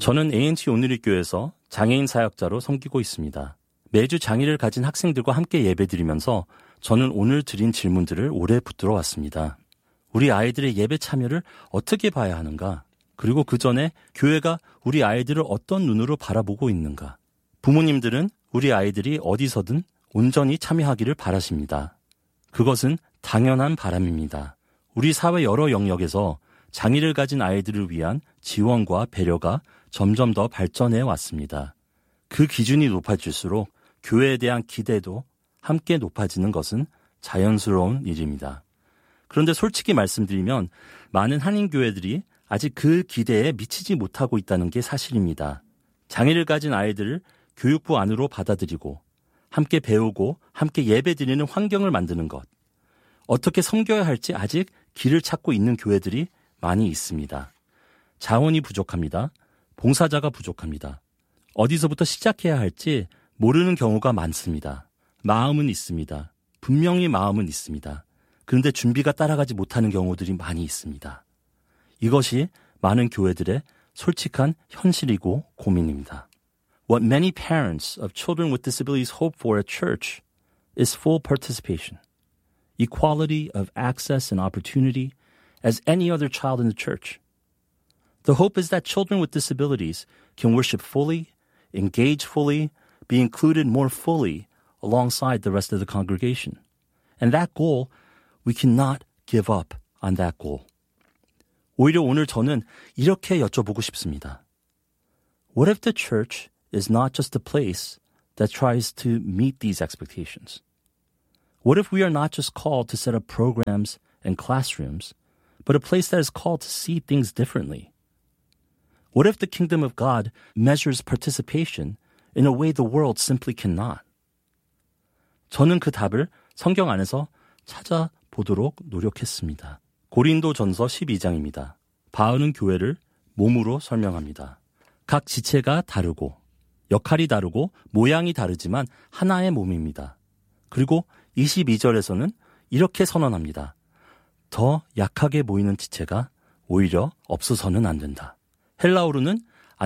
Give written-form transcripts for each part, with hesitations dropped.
저는 ANT 온누리교회에서 장애인 사역자로 섬기고 있습니다. 매주 장애를 가진 학생들과 함께 예배드리면서 저는 오늘 드린 질문들을 오래 붙들어 왔습니다. 우리 아이들의 예배 참여를 어떻게 봐야 하는가? 그리고 그 전에 교회가 우리 아이들을 어떤 눈으로 바라보고 있는가? 부모님들은 우리 아이들이 어디서든 온전히 참여하기를 바라십니다. 그것은 당연한 바람입니다. 우리 사회 여러 영역에서 장애를 가진 아이들을 위한 지원과 배려가 점점 더 발전해 왔습니다. 그 기준이 높아질수록 교회에 대한 기대도 함께 높아지는 것은 자연스러운 일입니다. 그런데 솔직히 말씀드리면 많은 한인교회들이 아직 그 기대에 미치지 못하고 있다는 게 사실입니다. 장애를 가진 아이들을 교육부 안으로 받아들이고 함께 배우고 함께 예배드리는 환경을 만드는 것. 어떻게 섬겨야 할지 아직 길을 찾고 있는 교회들이 많이 있습니다. 자원이 부족합니다. 봉사자가 부족합니다. 어디서부터 시작해야 할지 모르는 경우가 많습니다. 마음은 있습니다. 분명히 마음은 있습니다. 그런데 준비가 따라가지 못하는 경우들이 많이 있습니다. 이것이 많은 교회들의 솔직한 현실이고 고민입니다. What many parents of children with disabilities hope for at church is full participation, equality of access and opportunity as any other child in the church. The hope is that children with disabilities can worship fully, engage fully, be included more fully alongside the rest of the congregation. And that goal, we cannot give up on that goal. 오히려 오늘 저는 이렇게 여쭤보고 싶습니다. What if the church is not just a place that tries to meet these expectations? What if we are not just called to set up programs and classrooms, but a place that is called to see things differently? What if the kingdom of God measures participation in a way the world simply cannot? 저는 그 답을 성경 안에서 찾아보도록 노력했습니다. 고린도전서 12장입니다. 바울은 교회를 몸으로 설명합니다. 각 지체가 다르고 역할이 다르고 모양이 다르지만 하나의 몸입니다. 그리고 22절에서는 이렇게 선언합니다. 더 약하게 보이는 지체가 오히려 없어서는 안 된다. 헬라어로는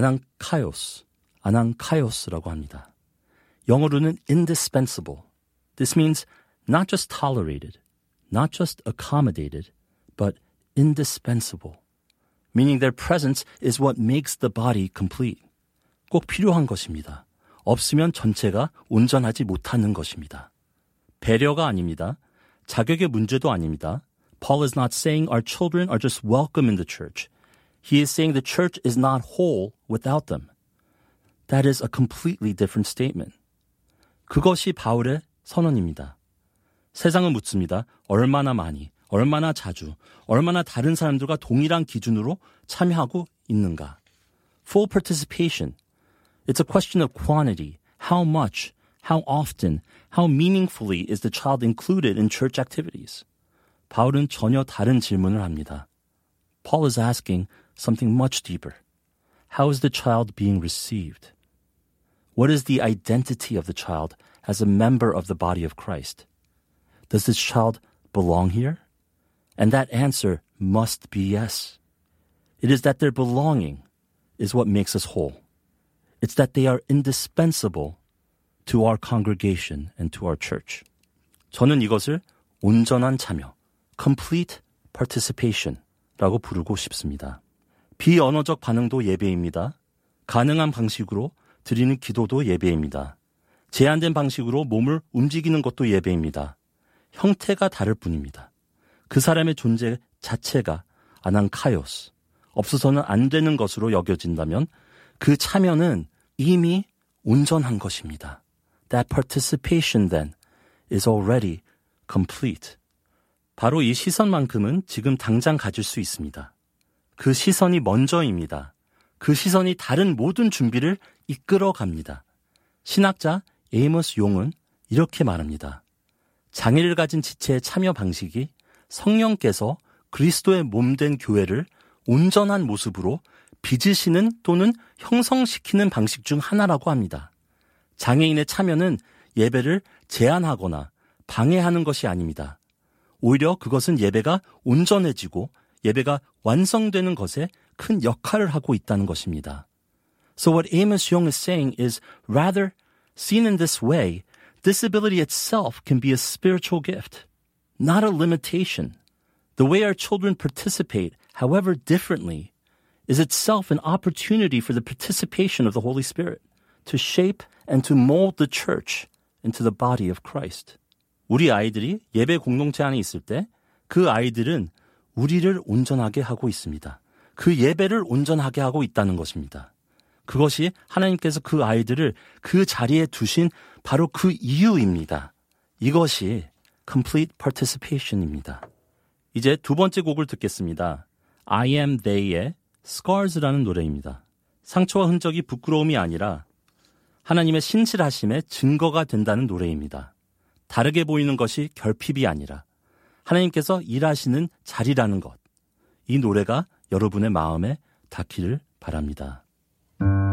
아낭카이오스라고 합니다. 영어로는 indispensable. This means not just tolerated, not just accommodated, but indispensable. Meaning their presence is what makes the body complete. 꼭 필요한 것입니다. 없으면 전체가 온전하지 못하는 것입니다. 배려가 아닙니다. 자격의 문제도 아닙니다. Paul is not saying our children are just welcome in the church. He is saying the church is not whole without them. That is a completely different statement. 그것이 바울의 선언입니다. 세상은 묻습니다. 얼마나 많이, 얼마나 자주, 얼마나 다른 사람들과 동일한 기준으로 참여하고 있는가? Full participation. It's a question of quantity. How much, how often, how meaningfully is the child included in church activities? 바울은 전혀 다른 질문을 합니다. Paul is asking something much deeper. How is the child being received? What is the identity of the child as a member of the body of Christ? Does this child belong here? And that answer must be yes. It is that their belonging is what makes us whole. It's that they are indispensable to our congregation and to our church. 저는 이것을 온전한 참여, complete participation라고 부르고 싶습니다. 비언어적 반응도 예배입니다. 가능한 방식으로 드리는 기도도 예배입니다. 제한된 방식으로 몸을 움직이는 것도 예배입니다. 형태가 다를 뿐입니다. 그 사람의 존재 자체가 아낭카이오스, 없어서는 안 되는 것으로 여겨진다면 그 참여는 이미 온전한 것입니다. That participation then is already complete. 바로 이 시선만큼은 지금 당장 가질 수 있습니다. 그 시선이 먼저입니다. 그 시선이 다른 모든 준비를 이끌어갑니다. 신학자 에이머스 용은 이렇게 말합니다. 장애를 가진 지체의 참여 방식이 성령께서 그리스도의 몸된 교회를 온전한 모습으로 빚으시는 또는 형성시키는 방식 중 하나라고 합니다. 장애인의 참여는 예배를 제한하거나 방해하는 것이 아닙니다. 오히려 그것은 예배가 온전해지고 예배가 완성되는 것에 큰 역할을 하고 있다는 것입니다. So what Amos Yong is saying is, rather, seen in this way, disability itself can be a spiritual gift, not a limitation. The way our children participate, however differently, is itself an opportunity for the participation of the Holy Spirit to shape and to mold the church into the body of Christ. 우리 아이들이 예배 공동체 안에 있을 때 그 아이들은 우리를 온전하게 하고 있습니다. 그 예배를 온전하게 하고 있다는 것입니다. 그것이 하나님께서 그 아이들을 그 자리에 두신 바로 그 이유입니다. 이것이 complete participation입니다. 이제 두 번째 곡을 듣겠습니다. I am they의 Scars라는 노래입니다. 상처와 흔적이 부끄러움이 아니라 하나님의 신실하심의 증거가 된다는 노래입니다. 다르게 보이는 것이 결핍이 아니라 하나님께서 일하시는 자리라는 것. 이 노래가 여러분의 마음에 닿기를 바랍니다.